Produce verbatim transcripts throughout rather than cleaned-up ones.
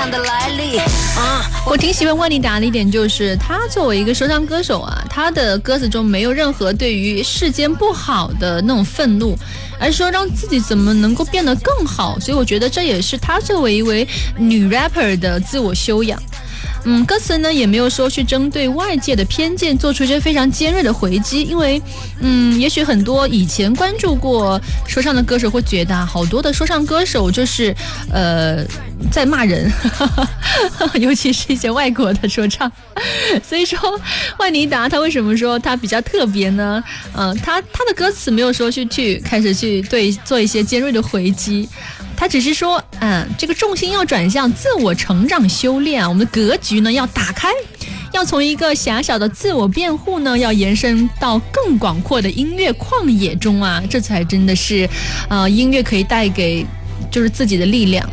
的来历。啊， 我挺喜欢万妮达的一点就是，她作为一个说唱歌手啊，她的歌词中没有任何对于世间不好的那种愤怒，而是说让自己怎么能够变得更好。所以我觉得这也是她作为一位女 rapper 的自我修养。嗯，歌词呢也没有说去针对外界的偏见做出一些非常尖锐的回击，因为嗯，也许很多以前关注过说唱的歌手会觉得啊，好多的说唱歌手就是呃在骂人，尤其是一些外国的说唱。所以说万妮达他为什么说他比较特别呢？嗯、呃，他他的歌词没有说去去开始去对做一些尖锐的回击。他只是说，嗯，这个重心要转向自我成长修炼，我们的格局呢要打开，要从一个狭小的自我辩护呢，要延伸到更广阔的音乐旷野中啊，这才真的是，呃，音乐可以带给就是自己的力量。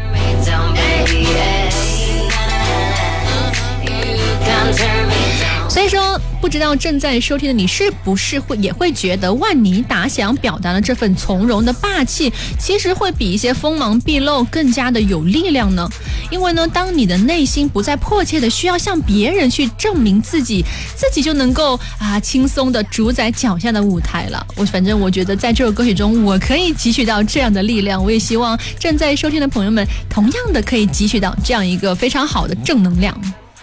所以说，不知道正在收听的你是不是会也会觉得万妮达想表达的这份从容的霸气，其实会比一些锋芒毕露更加的有力量呢？因为呢，当你的内心不再迫切的需要向别人去证明自己，自己就能够啊轻松的主宰脚下的舞台了。我反正我觉得在这首歌曲中，我可以汲取到这样的力量。我也希望正在收听的朋友们，同样的可以汲取到这样一个非常好的正能量。